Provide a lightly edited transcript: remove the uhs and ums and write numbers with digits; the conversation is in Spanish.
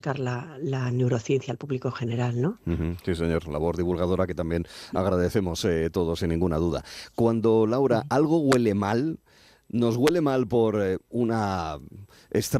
la neurociencia al público general, ¿no? Sí, señor, labor divulgadora que también agradecemos todos, sin ninguna duda. Cuando, Laura, algo huele mal, nos huele mal por una